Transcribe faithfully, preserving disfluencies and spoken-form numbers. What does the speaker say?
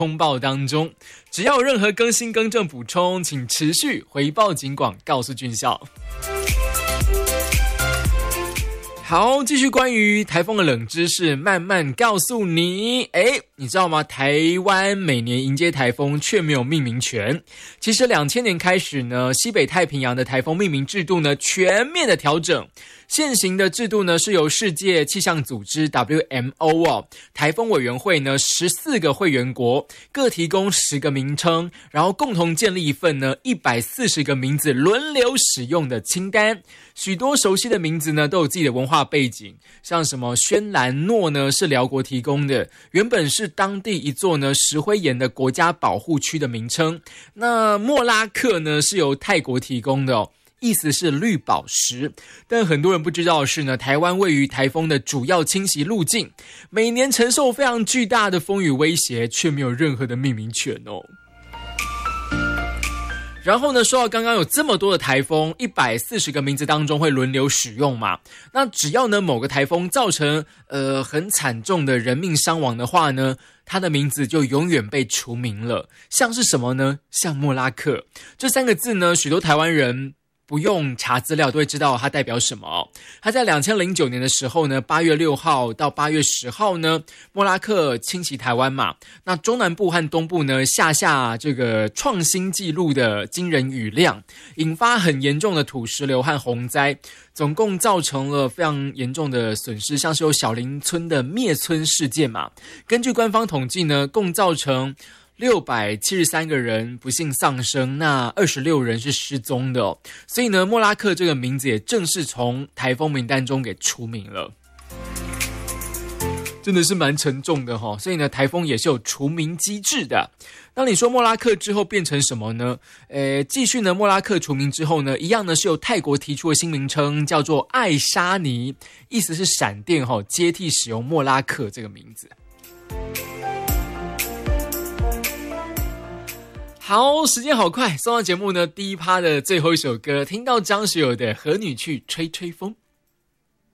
通报当中。只要有任何更新、更正、补充，请持续回报警广，告诉军校。好，继续关于台风的冷知识，慢慢告诉你。诶，你知道吗？台湾每年迎接台风却没有命名权。其实两千年开始呢，西北太平洋的台风命名制度呢全面的调整。现行的制度呢是由世界气象组织 W M O 哦，台风委员会呢十四个会员国各提供十个名称，然后共同建立一份呢一百四十个名字轮流使用的清单。许多熟悉的名字呢都有自己的文化背景，像什么轩兰诺呢是辽国提供的，原本是当地一座呢石灰岩的国家保护区的名称。那莫拉克呢是由泰国提供的哦，意思是绿宝石。但很多人不知道的是呢，台湾位于台风的主要侵袭路径，每年承受非常巨大的风雨威胁，却没有任何的命名权哦。然后呢，说到刚刚有这么多的台风，一百四十个名字当中会轮流使用嘛，那只要呢某个台风造成呃很惨重的人命伤亡的话呢，它的名字就永远被除名了。像是什么呢？像莫拉克这三个字呢，许多台湾人不用查资料都会知道它代表什么哦。它在二零零九年的时候呢，八月六号到八月十号呢，莫拉克侵袭台湾嘛。那中南部和东部呢，下下这个创新纪录的惊人雨量，引发很严重的土石流和洪灾，总共造成了非常严重的损失，像是有小林村的灭村事件嘛。根据官方统计呢，共造成六百七十三个人不幸丧生，那二十六人是失踪的哦。所以呢，莫拉克这个名字也正式从台风名单中给除名了。真的是蛮沉重的齁，所以呢，台风也是有除名机制的。那你说莫拉克之后变成什么呢？呃，继续呢，莫拉克除名之后呢，一样呢是由泰国提出的新名称，叫做爱沙尼，意思是闪电齁，接替使用莫拉克这个名字。好，时间好快，送到节目呢第一趴的最后一首歌，听到张学友的《和你去吹吹风》。